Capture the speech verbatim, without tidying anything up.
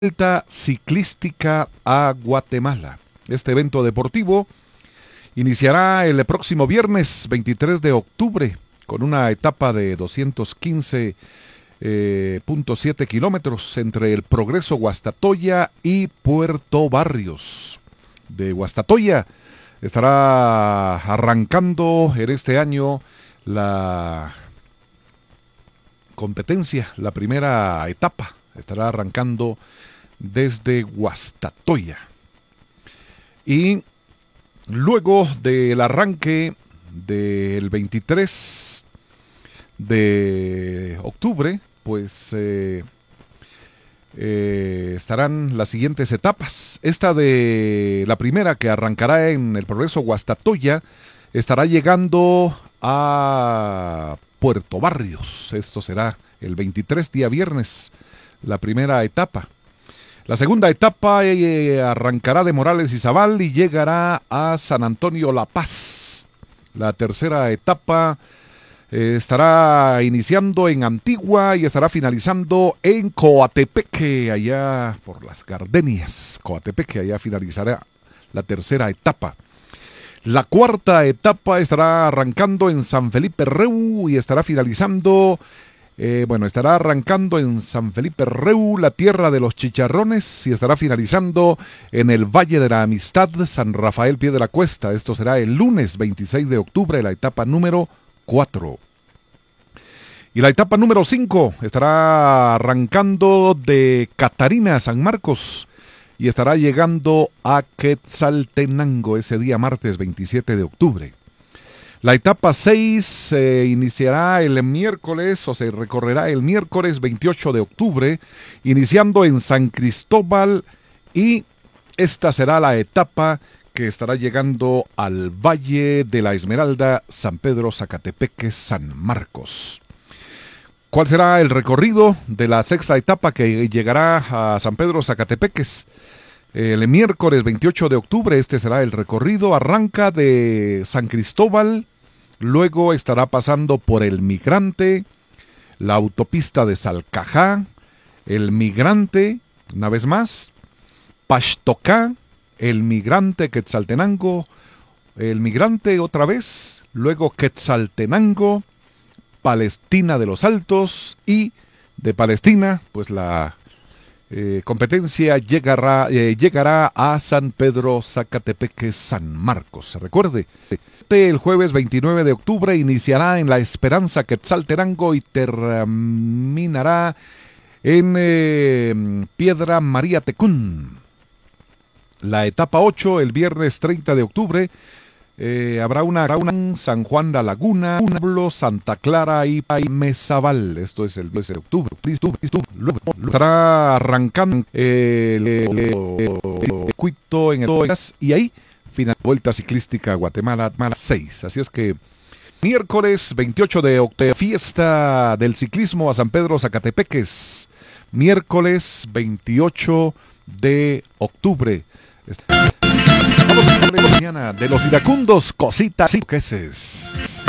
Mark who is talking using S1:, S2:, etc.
S1: Vuelta Ciclística a Guatemala. Este evento deportivo iniciará el próximo viernes veintitrés de octubre con una etapa de doscientos quince punto siete kilómetros entre el Progreso Guastatoya y Puerto Barrios. De Guastatoya estará arrancando en este año la competencia, la primera etapa estará arrancando desde Guastatoya. Y luego del arranque del veintitrés de octubre, pues eh, eh, estarán las siguientes etapas. Esta de la primera, que arrancará en el Progreso Guastatoya, estará llegando a Puerto Barrios. Esto será el veintitrés, día viernes, la primera etapa. La segunda etapa eh, arrancará de Morales y Zabal y llegará a San Antonio La Paz. La tercera etapa eh, estará iniciando en Antigua y estará finalizando en Coatepeque, allá por las Gardenias. Coatepeque, allá finalizará la tercera etapa. La cuarta etapa estará arrancando en San Felipe Reu y estará finalizando... Eh, bueno, estará arrancando en San Felipe Reu, la tierra de los chicharrones, y estará finalizando en el Valle de la Amistad, San Rafael Pie de la Cuesta. Esto será el lunes veintiséis de octubre, la etapa número cuatro. Y la etapa número cinco estará arrancando de Catarina, San Marcos, y estará llegando a Quetzaltenango ese día martes veintisiete de octubre. La etapa seis se eh, iniciará el miércoles, o se recorrerá el miércoles veintiocho de octubre, iniciando en San Cristóbal, y esta será la etapa que estará llegando al Valle de la Esmeralda, San Pedro Zacatepeque, San Marcos. ¿Cuál será el recorrido de la sexta etapa que llegará a San Pedro Zacatepeques? El miércoles veintiocho de octubre, este será el recorrido. Arranca de San Cristóbal, luego estará pasando por el Migrante, la autopista de Salcajá, el Migrante, una vez más, Paxtocá, el Migrante, Quetzaltenango, el Migrante otra vez, luego Quetzaltenango, Palestina de los Altos, y de Palestina, pues la... Eh, competencia llegará, eh, llegará a San Pedro Zacatepeque, San Marcos. Recuerde, el jueves veintinueve de octubre iniciará en La Esperanza, Quetzaltenango, y terminará en eh, Piedra María Tecún. La etapa ocho, el viernes treinta de octubre, Eh, habrá una, una San Juan la Laguna, Pueblo, Santa Clara y Mezabal. Esto es el doce de octubre. Luego estará arrancando el circuito en el y ahí final vuelta ciclística a Guatemala seis. Así es que miércoles veintiocho de octubre, fiesta del ciclismo a San Pedro Zacatepeques. Miércoles veintiocho de octubre. Vamos a la mañana de los iracundos, cositas y queses.